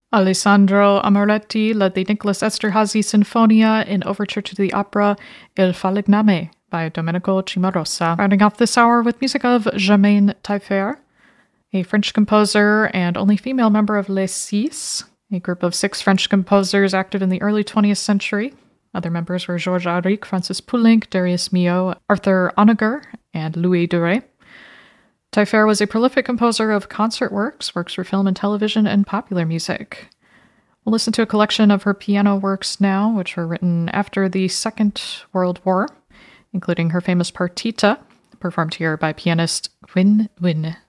Alessandro Amoretti led the Nicholas Esterhazy Sinfonia in Overture to the opera Il Falegname by Domenico Cimarosa. Rounding off this hour with music of Germaine Taillefer, a French composer and only female member of Les Six, a group of 6 French composers active in the early 20th century. Other members were Georges Auric, Francis Poulenc, Darius Milhaud, Arthur Honegger, and Louis Dore. Taillefer was a prolific composer of concert works for film and television, and popular music. We'll listen to a collection of her piano works now, which were written after the Second World War, including her famous Partita, performed here by pianist Win Win.